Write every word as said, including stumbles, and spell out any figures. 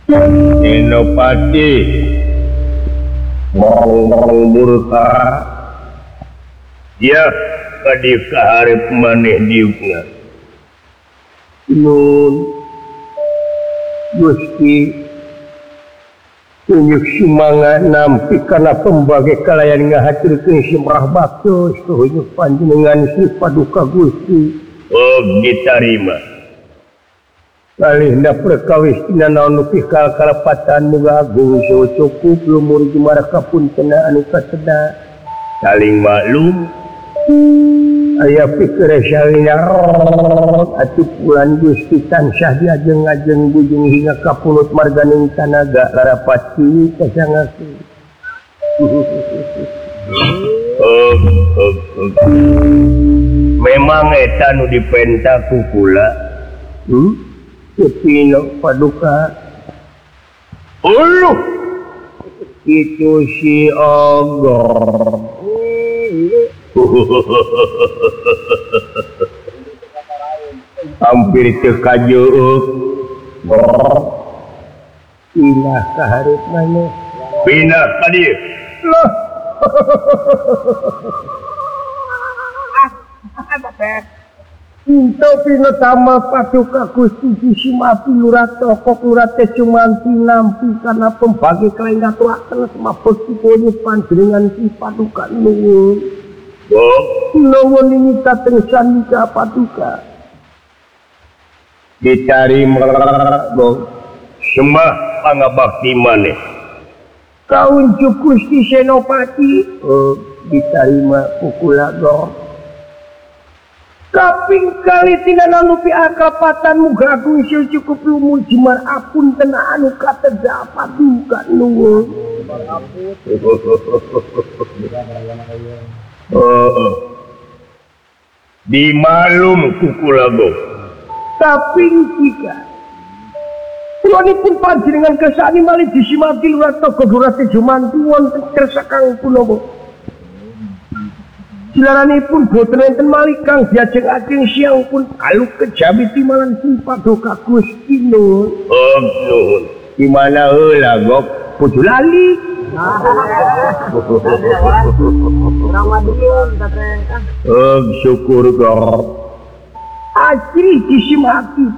Senopati murka ya tadi kaharep maneh diukna nun Gusti tunjuk semangat nampi karena pembagai kalayan ngahaturkeun simrah baktos tuhunjuk panjenengan si paduka Gusti oh ditarima kalihna perkawis tina naon nu pikal kalapatan muga agung saha cukup lumur jumarak kapuntena anu kasedah saling maklum aya pikir salina atuh pulan Gusti tansah diajeng-ajeng bujung hingga ka pulut marganing tanaga larapati kasangakeun oh, oh, oh. Memang eta nu dipenta ku kula hmm? Kepino paduka uluh itu si ogor hampir tekajeuk pindah ka hareup maneh pindah ka dieu lah Into pino tama paduka Gusti Simapi Lurah Tokok Lurah teh cumanti nampi karena pembagi kelain ngaturakeun sama bekti kowe panjenengan si paduka nuwun. Oh, nuwun ningita teng sandika paduka. Dicari mergo sembah pangabakti maneh. Kaunjuk Gusti Senopati. Oh, ditarima pukula go. Kaping kali tina nanupi akapatan muga agung sil cukup lumur jimar apun tena anu katega paduka nuwun oh di malum kukulago kaping tiga kulonipun panjenengan kesani malih disimati Lurah Togog Lurah Tejomanti wonten kersa Kang Kunomo Silaranipun boten enten malih kang diajeng-ajeng siang pun aluk kejabi timalan si paduka Gusti nuwun. Oh nuwun. Di mana heula gok kudu lali. Oh syukur gok. Asri disimati